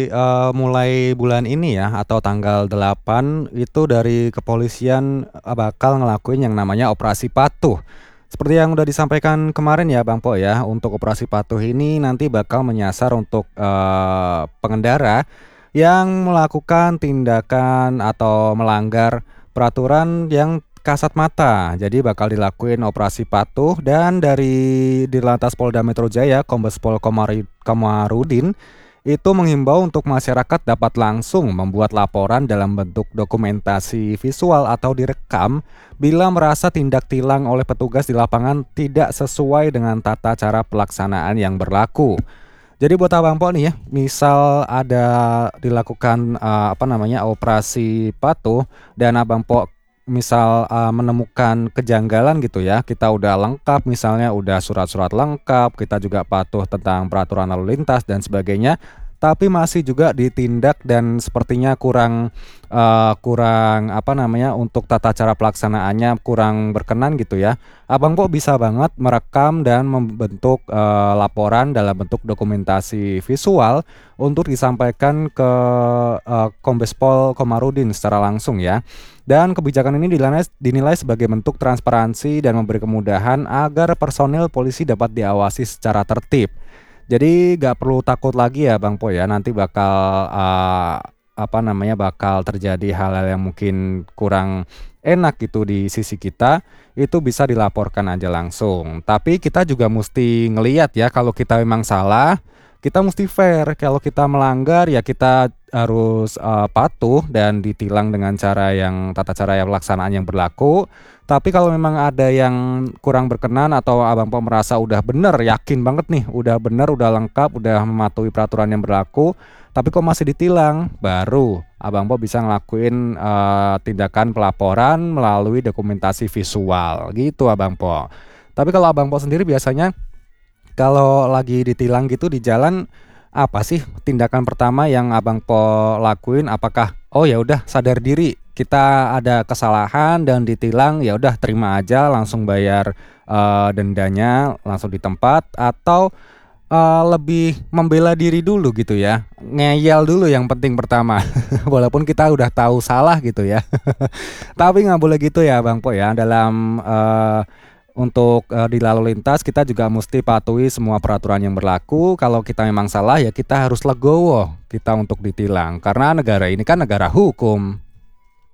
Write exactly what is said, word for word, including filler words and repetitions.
eee, mulai bulan ini ya atau tanggal delapan itu dari kepolisian, eee, bakal ngelakuin yang namanya operasi patuh. Seperti yang udah disampaikan kemarin ya Bang Po ya, untuk operasi patuh ini nanti bakal menyasar untuk, eee, pengendara yang melakukan tindakan atau melanggar peraturan yang kasat mata. Jadi bakal dilakuin operasi patuh dan dari Dirlantas Polda Metro Jaya Kombes Pol Komari Komarudin itu menghimbau untuk masyarakat dapat langsung membuat laporan dalam bentuk dokumentasi visual atau direkam bila merasa tindak tilang oleh petugas di lapangan tidak sesuai dengan tata cara pelaksanaan yang berlaku. Jadi buat Abang Po nih ya, misal ada dilakukan, eee, apa namanya, operasi patuh dan Abang Po misal, eee, menemukan kejanggalan gitu ya, kita udah lengkap misalnya udah surat-surat lengkap, kita juga patuh tentang peraturan lalu lintas dan sebagainya, tapi masih juga ditindak dan sepertinya kurang, eee, kurang apa namanya, untuk tata cara pelaksanaannya kurang berkenan gitu ya. Abang Po bisa banget merekam dan membentuk, eee, laporan dalam bentuk dokumentasi visual untuk disampaikan ke, eee, Kombes Pol Komarudin secara langsung ya. Dan kebijakan ini dilanai dinilai sebagai bentuk transparansi dan memberi kemudahan agar personil polisi dapat diawasi secara tertib. Jadi nggak perlu takut lagi ya Bang Po ya, nanti bakal, eee, apa namanya, bakal terjadi hal-hal yang mungkin kurang enak gitu di sisi kita, itu bisa dilaporkan aja langsung. Tapi kita juga musti ngelihat ya, kalau kita memang salah, kita musti fair. Kalau kita melanggar ya kita harus, eee, patuh dan ditilang dengan cara yang tata cara yang pelaksanaan yang berlaku. Tapi kalau memang ada yang kurang berkenan atau Abang Po merasa udah bener, yakin banget nih, udah bener, udah lengkap, udah mematuhi peraturan yang berlaku, tapi kok masih ditilang, baru Abang Po bisa ngelakuin, eee, tindakan pelaporan melalui dokumentasi visual, gitu Abang Po. Tapi kalau Abang Po sendiri biasanya kalau lagi ditilang gitu di jalan, apa sih tindakan pertama yang Abang Po lakuin? Apakah, oh ya udah sadar diri kita ada kesalahan dan ditilang, ya udah terima aja langsung bayar, eee, dendanya langsung di tempat, atau, eee, lebih membela diri dulu gitu ya, ngeyel dulu yang penting pertama, walaupun kita udah tahu salah gitu ya. Tapi nggak boleh gitu ya Bang Po ya, dalam, eee, untuk, eee, di lalu lintas kita juga musti patuhi semua peraturan yang berlaku. Kalau kita memang salah ya kita harus legowo kita untuk ditilang, karena negara ini kan negara hukum.